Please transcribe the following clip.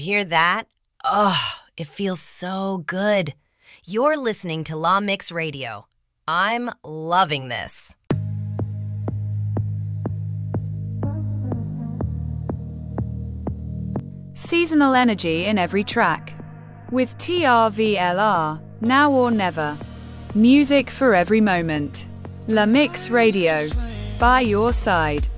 hear that? Oh, it feels so good. You're listening to La Mix Radio. I'm loving this. Seasonal energy in every track. With TRVLR, Now or Never. Music for every moment. La Mix Radio. By your side.